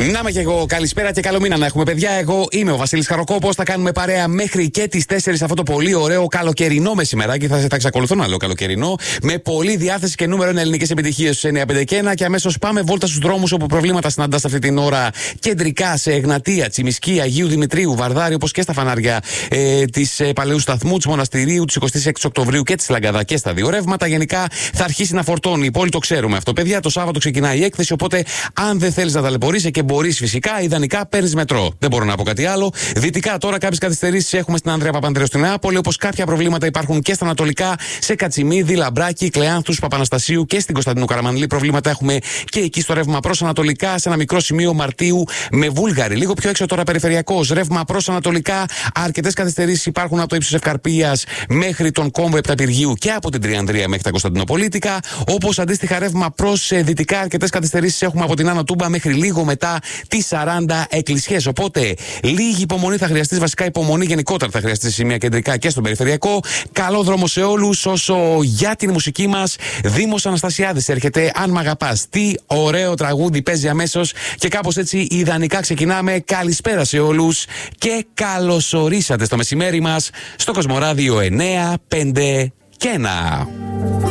Να είμαι και εγώ. Καλησπέρα και καλό μήνα να έχουμε, παιδιά. Εγώ είμαι ο Βασίλης Χαροκόπος. Θα κάνουμε παρέα μέχρι και τις 4 αυτό το πολύ ωραίο καλοκαιρινό μεσημεράκι. Θα εξακολουθώ να λέω καλοκαιρινό. Με πολλή διάθεση και νούμερο 1 ελληνικές επιτυχίες στους 951. Και αμέσως πάμε βόλτα στους δρόμους όπου προβλήματα συναντάς αυτή την ώρα. Κεντρικά σε Εγνατία, Τσιμισκή, Αγίου Δημητρίου, Βαρδάρη, όπως και στα φανάρια της Παλαιού Σταθμού, της Μοναστηρίου, της 26 Οκτωβρίου και της Λαγκαδά και στα δύο ρεύματα. Γενικά θα αρχίσει να φορτώνει η πόλη, το ξέρουμε αυτό, παιδιά. Το Σάββατο ξεκινάει η έκθεση. Οπότε, αν δεν θέλεις να ταλαιπωρείσαι και μπορείς φυσικά, ιδανικά παίρνεις μετρό. Δεν μπορώ να πω κάτι άλλο. Δυτικά τώρα κάποιες καθυστερήσεις έχουμε στην Ανδρέα Παπανδρέου στην Νεάπολη, όπως κάποια προβλήματα υπάρχουν και στα ανατολικά, σε Κατσιμίδη, Λαμπράκη, Κλεάνθους, Παπαναστασίου και στην Κωνσταντινού Καραμανλή. Προβλήματα έχουμε και εκεί στο ρεύμα προς ανατολικά, σε ένα μικρό σημείο Μαρτίου με Βούλγαρη. Λίγο πιο έξω τώρα περιφερειακός. Ρεύμα προς ανατολικά. Αρκετές καθυστερήσεις υπάρχουν από το ύψος Ευκαρπίας μέχρι τον κόμβο Επταπηργίου και από την Τριανδρία μέχρι τα Κωνσταντινοπολίτικα. Όπως αντίστοιχα ρεύμα προς δυτικά, αρκετές καθυστερήσεις έχουμε από την Άνω Τούμπα μέχρι λίγο μετά τις 40 εκκλησιές. Οπότε λίγη υπομονή θα χρειαστεί, βασικά υπομονή γενικότερα θα χρειαστεί σε σημεία κεντρικά και στον περιφερειακό. Καλό δρόμο σε όλους. Όσο για την μουσική μας, Δήμος Αναστασιάδης έρχεται. Αν μ' αγαπάς. Τι ωραίο τραγούδι παίζει αμέσως και κάπως έτσι ιδανικά ξεκινάμε. Καλησπέρα σε όλους και καλωσορίσατε στο μεσημέρι μας στο Κοσμοράδιο 951.